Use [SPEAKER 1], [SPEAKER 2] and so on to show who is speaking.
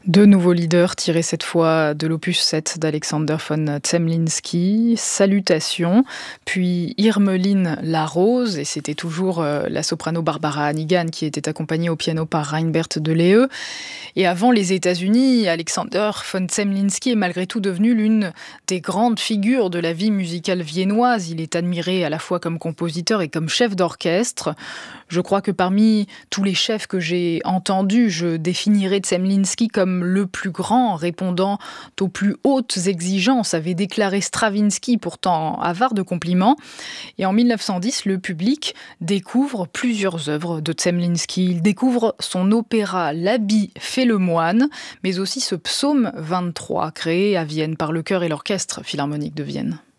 [SPEAKER 1] Deux nouveaux leaders tirés cette fois de l'opus 7 d'Alexander von Zemlinsky, Salutations, puis Irmeline la Rose, et c'était toujours la soprano Barbara Hannigan qui était accompagnée au piano par Reinbert de Lehe. Et avant les États-Unis, Alexander von Zemlinsky est malgré tout devenu l'une des grandes figures de la vie musicale viennoise. Il est admiré à la fois comme compositeur et comme chef d'orchestre. Je crois que parmi tous les chefs que j'ai entendus, je définirais Zemlinsky comme le plus grand, répondant aux plus hautes exigences, avait déclaré Stravinsky, pourtant avare de compliments. Et en 1910, le public découvre plusieurs œuvres de Zemlinsky. Il découvre son opéra L'habit fait le moine, mais aussi ce psaume 23, créé à Vienne par le chœur et l'orchestre philharmonique de Vienne.